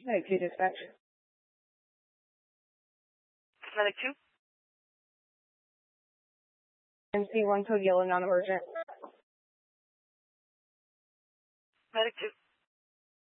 Medic 2 dispatch. Medic 2. MC1 code yellow non-emergent. Medic 2.